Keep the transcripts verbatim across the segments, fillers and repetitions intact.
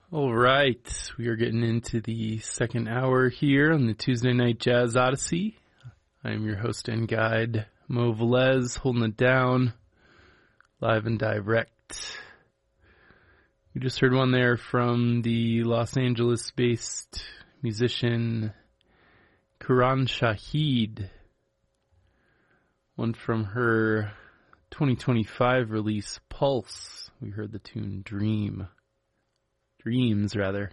All right, we are getting into the second hour here on the Tuesday Night Jazz Odyssey. I am your host and guide, Mo Velez, holding it down, live and direct. We just heard one there from the Los Angeles-based musician Karan Shahid, one from her twenty twenty-five release, Pulse. We heard the tune Dream. Dreams, rather.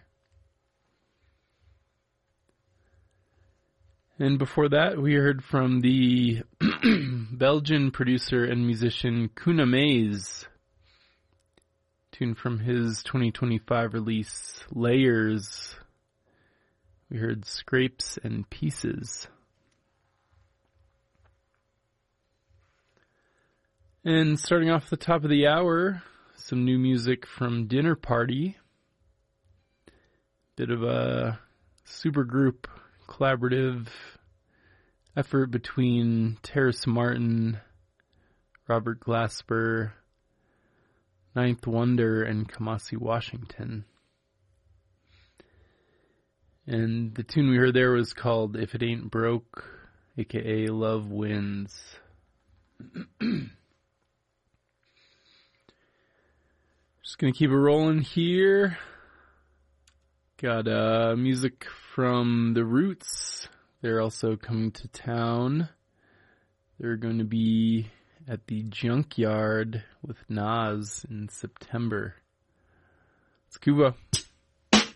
And before that, we heard from the Belgian producer and musician Kuna Maze, tune from his twenty twenty-five release, Layers. We heard Scrapes and Pieces. And starting off the top of the hour, some new music from Dinner Party. Bit of a supergroup collaborative effort between Terrace Martin, Robert Glasper, Ninth Wonder, and Kamasi Washington. And the tune we heard there was called If It Ain't Broke, aka Love Wins. Just gonna keep it rolling here. Got uh, music from The Roots. They're also coming to town. They're going to be at the Junkyard with Nas in September. It's Cuba.